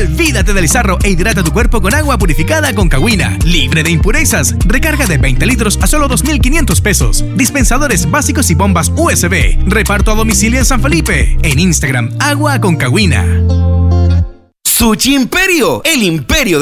Olvídate del sarro e hidrata tu cuerpo con agua purificada con Cahuina, libre de impurezas. Recarga de 20 litros a solo 2,500 pesos. Dispensadores básicos y bombas USB. Reparto a domicilio en San Felipe. En Instagram, Agua con Cahuina. Sushi Imperio, el imperio